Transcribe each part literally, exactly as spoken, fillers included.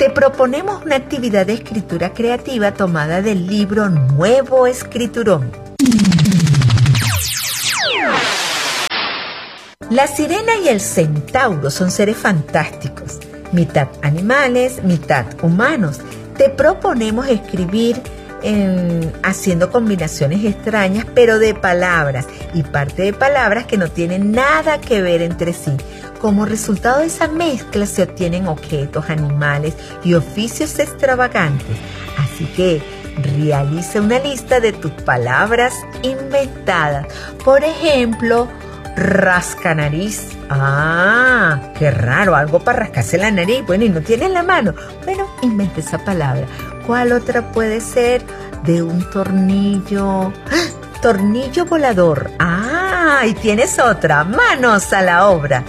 te proponemos una actividad de escritura creativa tomada del libro Nuevo Escriturón. La sirena y el centauro son seres fantásticos, mitad animales, mitad humanos. Te proponemos escribir eh, haciendo combinaciones extrañas, pero de palabras, y parte de palabras que no tienen nada que ver entre sí. Como resultado de esa mezcla se obtienen objetos, animales y oficios extravagantes. Así que realiza una lista de tus palabras inventadas. Por ejemplo, rascanariz. Ah, qué raro, algo para rascarse la nariz. Bueno, y no tienes la mano. Bueno, inventa esa palabra. ¿Cuál otra puede ser? De un tornillo. ¡Ah! Tornillo volador. Ah, y tienes otra. Manos a la obra.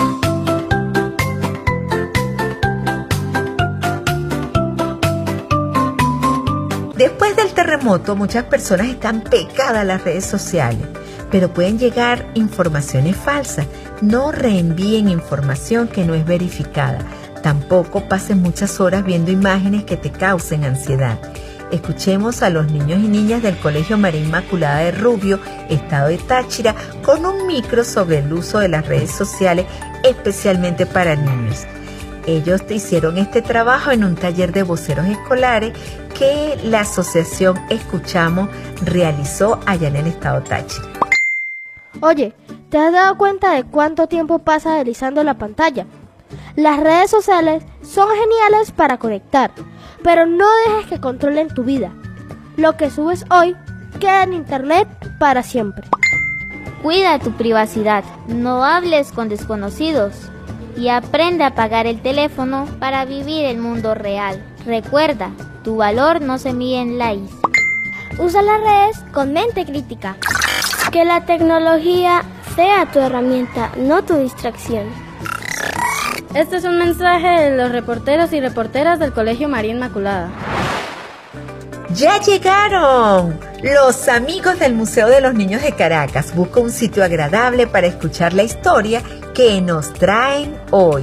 Después del terremoto, muchas personas están pegadas a las redes sociales, pero pueden llegar informaciones falsas. No reenvíen información que no es verificada. Tampoco pasen muchas horas viendo imágenes que te causen ansiedad. Escuchemos a los niños y niñas del Colegio María Inmaculada de Rubio, Estado de Táchira, con un micro sobre el uso de las redes sociales, especialmente para niños. Ellos te hicieron este trabajo en un taller de voceros escolares que la asociación Escuchamos realizó allá en el estado Táchira. Oye, ¿te has dado cuenta de cuánto tiempo pasas deslizando la pantalla? Las redes sociales son geniales para conectar, pero no dejes que controlen tu vida. Lo que subes hoy queda en internet para siempre. Cuida tu privacidad, no hables con desconocidos y aprende a apagar el teléfono para vivir el mundo real. Recuerda, tu valor no se mide en likes. Usa las redes con mente crítica. Que la tecnología sea tu herramienta, no tu distracción. Este es un mensaje de los reporteros y reporteras del Colegio María Inmaculada. ¡Ya llegaron! Los amigos del Museo de los Niños de Caracas. Busca un sitio agradable para escuchar la historia que nos traen hoy.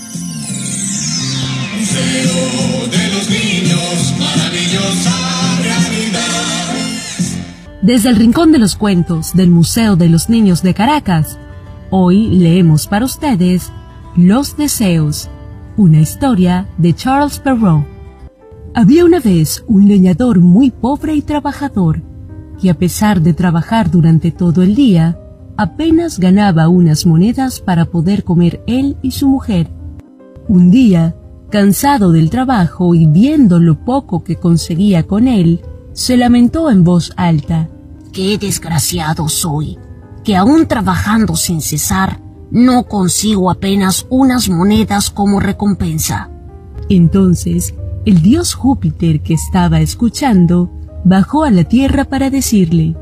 Museo de los Niños, maravillosa realidad. Desde el Rincón de los Cuentos del Museo de los Niños de Caracas, hoy leemos para ustedes Los Deseos, una historia de Charles Perrault. Había una vez un leñador muy pobre y trabajador, que a pesar de trabajar durante todo el día, apenas ganaba unas monedas para poder comer él y su mujer. Un día, cansado del trabajo y viendo lo poco que conseguía con él, se lamentó en voz alta. ¡Qué desgraciado soy! Que aún trabajando sin cesar, no consigo apenas unas monedas como recompensa. Entonces, el dios Júpiter, que estaba escuchando, bajó a la tierra para decirle: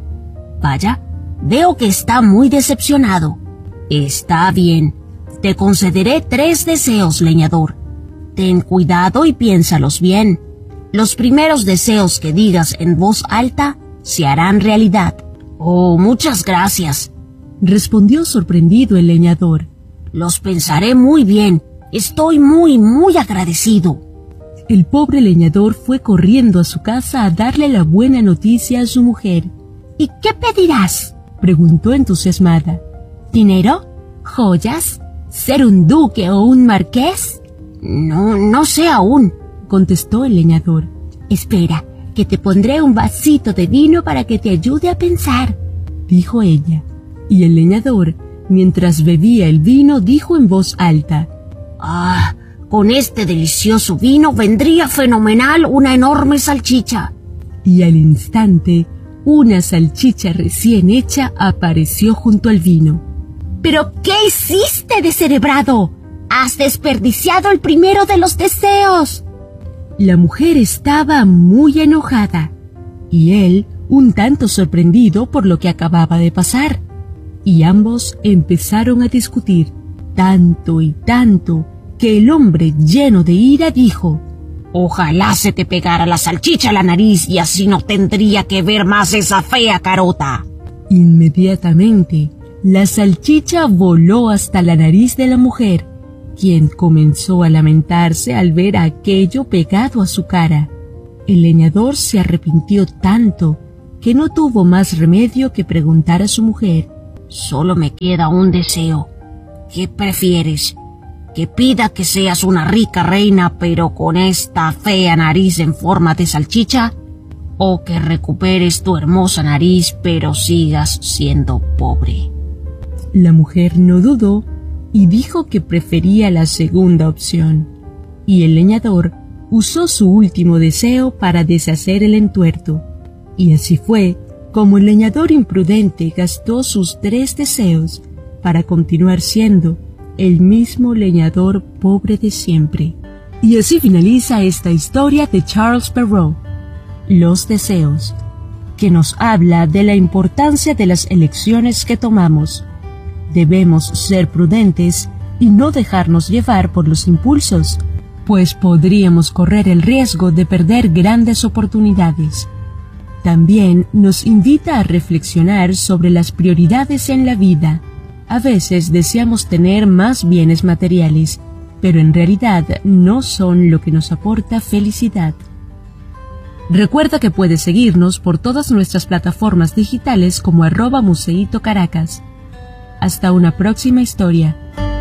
Vaya, veo que está muy decepcionado. Está bien, te concederé tres deseos, leñador. Ten cuidado y piénsalos bien. Los primeros deseos que digas en voz alta se harán realidad. Oh, muchas gracias, respondió sorprendido el leñador. Los pensaré muy bien. Estoy muy, muy agradecido. El pobre leñador fue corriendo a su casa a darle la buena noticia a su mujer. ¿Y qué pedirás?, preguntó entusiasmada. ¿Dinero? ¿Joyas? ¿Ser un duque o un marqués? No, no sé aún, contestó el leñador. Espera, que te pondré un vasito de vino para que te ayude a pensar, dijo ella. Y el leñador, mientras bebía el vino, dijo en voz alta: Ah, con este delicioso vino vendría fenomenal una enorme salchicha. Y al instante, una salchicha recién hecha apareció junto al vino. ¿Pero qué hiciste, descerebrado? ¡Has desperdiciado el primero de los deseos! La mujer estaba muy enojada, y él un tanto sorprendido por lo que acababa de pasar. Y ambos empezaron a discutir, tanto y tanto, que el hombre, lleno de ira, dijo: Ojalá se te pegara la salchicha a la nariz y así no tendría que ver más esa fea carota. Inmediatamente, la salchicha voló hasta la nariz de la mujer, quien comenzó a lamentarse al ver aquello pegado a su cara. El leñador se arrepintió tanto que no tuvo más remedio que preguntar a su mujer: Solo me queda un deseo. ¿Qué prefieres? ¿Que pida que seas una rica reina pero con esta fea nariz en forma de salchicha? ¿O que recuperes tu hermosa nariz pero sigas siendo pobre? La mujer no dudó y dijo que prefería la segunda opción. Y el leñador usó su último deseo para deshacer el entuerto. Y así fue como el leñador imprudente gastó sus tres deseos para continuar siendo el mismo leñador pobre de siempre. Y así finaliza esta historia de Charles Perrault, Los deseos, que nos habla de la importancia de las elecciones que tomamos. Debemos ser prudentes y no dejarnos llevar por los impulsos, pues podríamos correr el riesgo de perder grandes oportunidades. También nos invita a reflexionar sobre las prioridades en la vida. A veces deseamos tener más bienes materiales, pero en realidad no son lo que nos aporta felicidad. Recuerda que puedes seguirnos por todas nuestras plataformas digitales como arroba Museito Caracas. Hasta una próxima historia.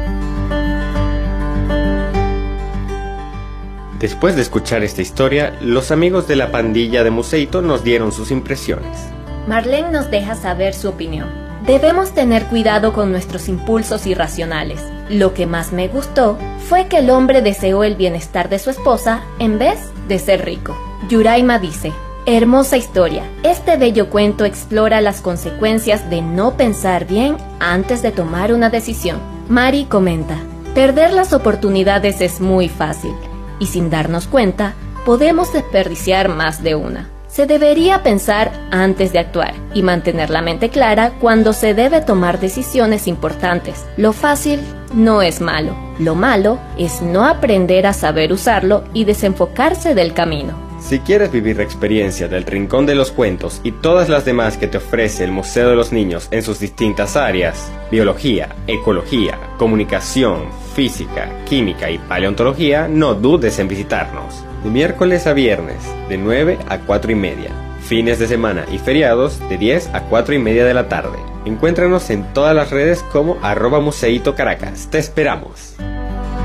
Después de escuchar esta historia, los amigos de la pandilla de Museito nos dieron sus impresiones. Marlene nos deja saber su opinión. Debemos tener cuidado con nuestros impulsos irracionales. Lo que más me gustó fue que el hombre deseó el bienestar de su esposa en vez de ser rico. Yuraima dice: hermosa historia. Este bello cuento explora las consecuencias de no pensar bien antes de tomar una decisión. Mari comenta: perder las oportunidades es muy fácil. Y sin darnos cuenta, podemos desperdiciar más de una. Se debería pensar antes de actuar y mantener la mente clara cuando se debe tomar decisiones importantes. Lo fácil no es malo. Lo malo es no aprender a saber usarlo y desenfocarse del camino. Si quieres vivir la experiencia del Rincón de los Cuentos y todas las demás que te ofrece el Museo de los Niños en sus distintas áreas, biología, ecología, comunicación, física, química y paleontología, no dudes en visitarnos. De miércoles a viernes, de nueve a cuatro y media. Fines de semana y feriados, de diez a cuatro y media de la tarde. Encuéntranos en todas las redes como arroba Museito Caracas. ¡Te esperamos!